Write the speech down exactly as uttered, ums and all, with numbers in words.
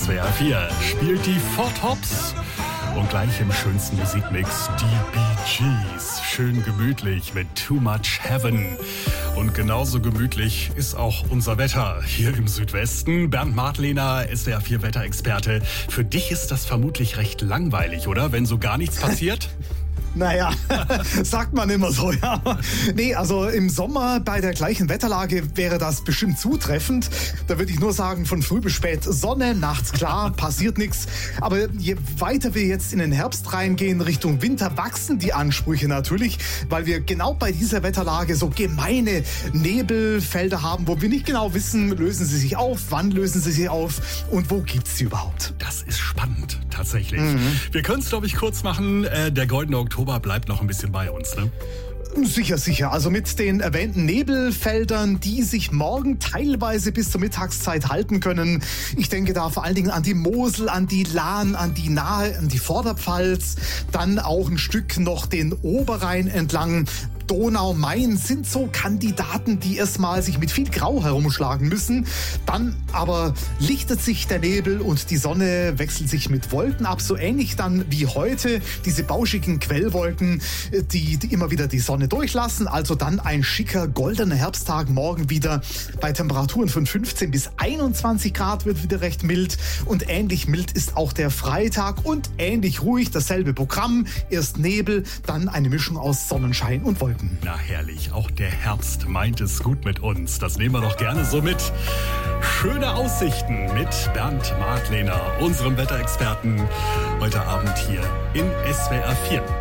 W R vier spielt die Four Tops und gleich im schönsten Musikmix die Bee Gees. Schön gemütlich mit Too Much Heaven. Und genauso gemütlich ist auch unser Wetter hier im Südwesten. Bernd Martlehner, S W R vier Wetterexperte. Für dich ist das vermutlich recht langweilig, oder? Wenn so gar nichts passiert? Naja, sagt man immer so, ja. Nee, also im Sommer bei der gleichen Wetterlage wäre das bestimmt zutreffend. Da würde ich nur sagen, von früh bis spät Sonne, nachts klar, passiert nichts. Aber je weiter wir jetzt in den Herbst reingehen, Richtung Winter, wachsen die Ansprüche natürlich, weil wir genau bei dieser Wetterlage so gemeine Nebelfelder haben, wo wir nicht genau wissen, lösen sie sich auf, wann lösen sie sich auf und wo gibt's sie überhaupt. Das ist spannend, tatsächlich. Mhm. Wir können es, glaube ich, kurz machen. Äh, der goldene Oktober bleibt noch ein bisschen bei uns, ne? Sicher, sicher. Also mit den erwähnten Nebelfeldern, die sich morgen teilweise bis zur Mittagszeit halten können. Ich denke da vor allen Dingen an die Mosel, an die Lahn, an die Nahe, an die Vorderpfalz. Dann auch ein Stück noch den Oberrhein entlang. Donau, Main sind so Kandidaten, die erstmal sich mit viel Grau herumschlagen müssen. Dann aber lichtet sich der Nebel und die Sonne wechselt sich mit Wolken ab. So ähnlich dann wie heute diese bauschigen Quellwolken, die, die immer wieder die Sonne durchlassen. Also dann ein schicker, goldener Herbsttag morgen wieder bei Temperaturen von fünfzehn bis einundzwanzig Grad, wird wieder recht mild. Und ähnlich mild ist auch der Freitag und ähnlich ruhig dasselbe Programm. Erst Nebel, dann eine Mischung aus Sonnenschein und Wolken. Na herrlich, auch der Herbst meint es gut mit uns. Das nehmen wir doch gerne so mit. Schöne Aussichten mit Bernd Martlehner, unserem Wetterexperten, heute Abend hier in S W R vier.